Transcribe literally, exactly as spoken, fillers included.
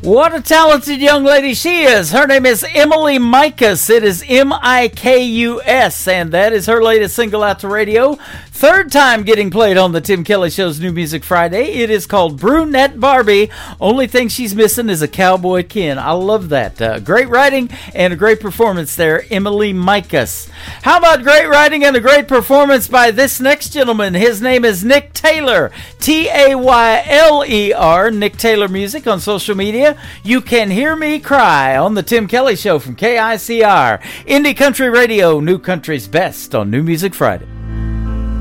What a talented young lady she is. Her name is Emily Mikus. It is M I K U S, and that is her latest single out to radio. Third time getting played on the Tim Kelly Show's New Music Friday. It is called Brunette Barbie. Only thing she's missing is a cowboy Ken. I love that. Uh, great writing and a great performance there, Emily Mikus. How about great writing and a great performance by this next gentleman? His name is Nick Taylor. T A Y L E R, Nick Taylor Music on social media. You Can Hear Me Cry on the Tim Kelly Show from K I C R. Indie Country Radio, New Country's Best on New Music Friday.